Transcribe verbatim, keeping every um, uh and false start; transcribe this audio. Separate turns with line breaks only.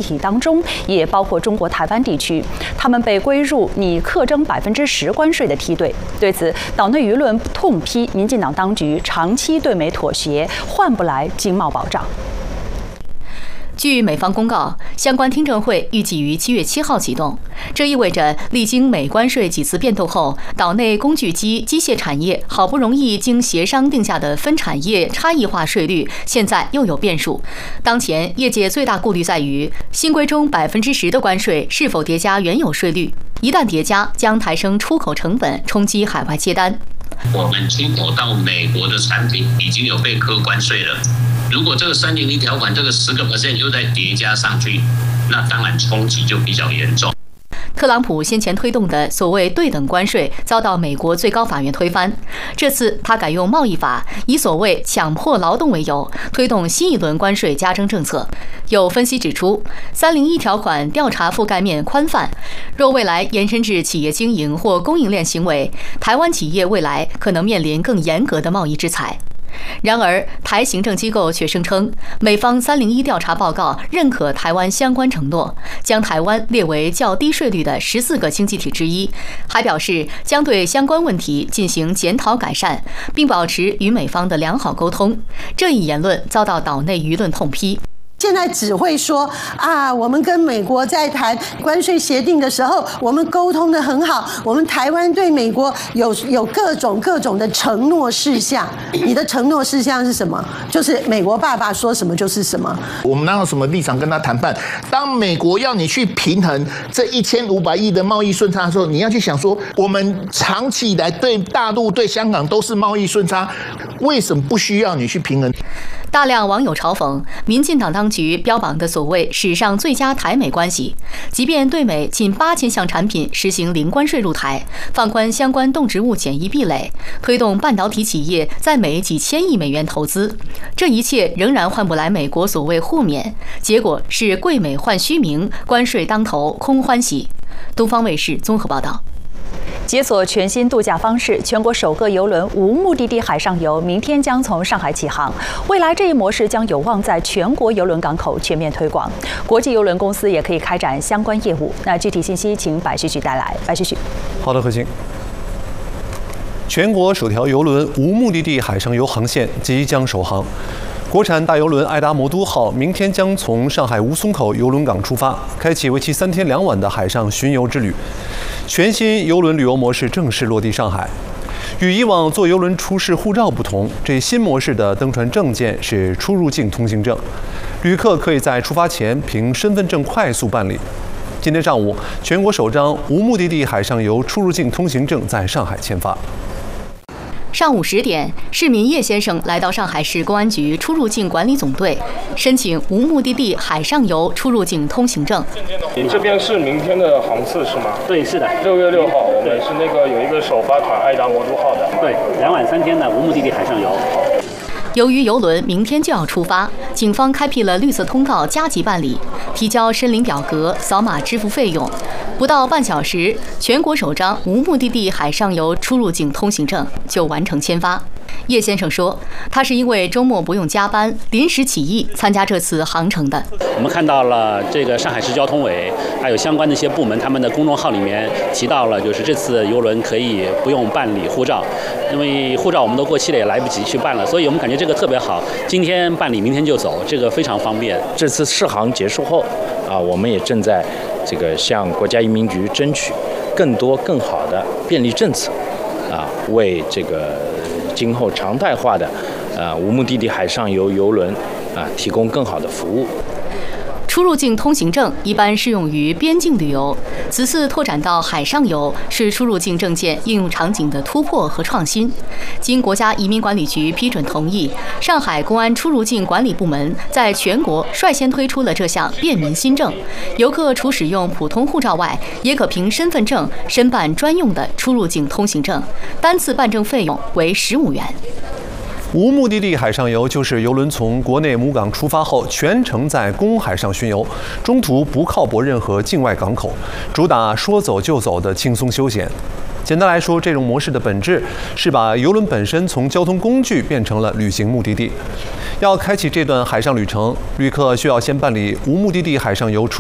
体当中也包括中国台湾地区，他们被归入拟课征百分之十关税的梯队。对此，岛内舆论痛批民进党当局长期对美妥协，换不来经贸保障。
据美方公告，相关听证会预计于七月七号启动。这意味着，历经美关税几次变动后，岛内工具机、机械产业好不容易经协商定下的分产业差异化税率，现在又有变数。当前，业界最大顾虑在于新规中百分之十的关税是否叠加原有税率，一旦叠加，将抬升出口成本，冲击海外接单。
我们出口到美国的产品已经有被课关税了。如果这个三零一条款这个十个 percent 又再叠加上去，那当然冲击就比较严重。
特朗普先前推动的所谓对等关税遭到美国最高法院推翻，这次他改用贸易法，以所谓强迫劳动为由，推动新一轮关税加征政策。有分析指出，三零一条款调查覆盖面宽泛，若未来延伸至企业经营或供应链行为，台湾企业未来可能面临更严格的贸易制裁。然而，台行政机构却声称，美方三零一调查报告认可台湾相关承诺，将台湾列为较低税率的十四个经济体之一，还表示将对相关问题进行检讨改善，并保持与美方的良好沟通。这一言论遭到岛内舆论痛批。
现在只会说啊，我们跟美国在谈关税协定的时候，我们沟通得很好，我们台湾对美国有有各种各种的承诺事项。你的承诺事项是什么？就是美国爸爸说什么就是什么。
我们哪有什么立场跟他谈判？当美国要你去平衡这一千五百亿的贸易顺差的时候，你要去想说，我们长期以来对大陆、对香港都是贸易顺差，为什么不需要你去平衡？
大量网友嘲讽民进党当局标榜的所谓史上最佳台美关系，即便对美近八千项产品实行零关税入台，放宽相关动植物检疫壁垒，推动半导体企业在美几千亿美元投资，这一切仍然换不来美国所谓互免，结果是贵美换虚名，关税当头空欢喜。东方卫视综合报道。
解锁全新度假方式，全国首个邮轮无目的地海上游明天将从上海起航。未来这一模式将有望在全国邮轮港口全面推广，国际邮轮公司也可以开展相关业务。那具体信息，请白旭旭带来。白旭旭，
好的，何欣。全国首条邮轮无目的地海上游航线即将首航。国产大邮轮爱达魔都号明天将从上海吴淞口邮轮港出发，开启为期三天两晚的海上巡游之旅。全新邮轮旅游模式正式落地上海。与以往坐邮轮出示护照不同，这新模式的登船证件是出入境通行证，旅客可以在出发前凭身份证快速办理。今天上午，全国首张无目的地海上游出入境通行证在上海签发。
上午十点，市民叶先生来到上海市公安局出入境管理总队，申请无目的地海上游出入境通行证。
你这边是明天的航次是吗？
对，是的。
六月六号，我们是那个有一个首发团爱达魔都号的。
对，两晚三天的无目的地海上游。
由于邮轮明天就要出发，警方开辟了绿色通道加急办理，提交申领表格，扫码支付费用。不到半小时，全国首张无目的地海上游出入境通行证就完成签发。叶先生说，他是因为周末不用加班，临时起意参加这次航程的。
我们看到了这个上海市交通委还有相关的一些部门，他们的公众号里面提到了，就是这次邮轮可以不用办理护照，因为护照我们都过期了，也来不及去办了，所以我们感觉这个特别好。今天办理，明天就走，这个非常方便。
这次试航结束后，啊，我们也正在这个向国家移民局争取更多更好的便利政策，啊，为这个今后常态化的呃无目的地海上游邮轮啊提供更好的服务。
出入境通行证一般适用于边境旅游，此次拓展到海上游，是出入境证件应用场景的突破和创新。经国家移民管理局批准同意，上海公安出入境管理部门在全国率先推出了这项便民新政。游客除使用普通护照外，也可凭身份证申办专用的出入境通行证，单次办证费用为十五元。
无目的地海上游就是邮轮从国内母港出发后，全程在公海上巡游，中途不靠泊任何境外港口，主打说走就走的轻松休闲。简单来说，这种模式的本质是把邮轮本身从交通工具变成了旅行目的地。要开启这段海上旅程，旅客需要先办理无目的地海上游出